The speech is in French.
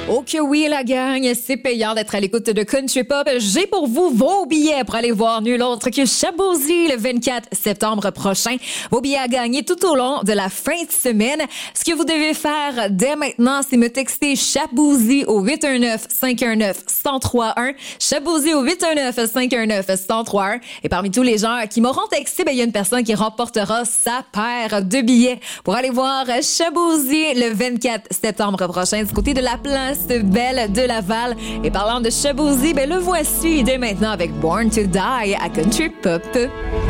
Oh que oui, la gang, c'est payant d'être à l'écoute de Country Pop. J'ai pour vous vos billets pour aller voir nul autre que Shaboozey le 24 septembre prochain. Vos billets à gagner tout au long de la fin de semaine. Ce que vous devez faire dès maintenant, c'est me texter Shaboozey au 819-519-1031. Shaboozey au 819-519-1031. Et parmi tous les gens qui m'auront texté, il y a une personne qui remportera sa paire de billets pour aller voir Shaboozey le 24 septembre prochain du côté de la place Belle de Laval. Et parlant de Shaboozey, le voici dès maintenant avec Born to Die à Country Pop.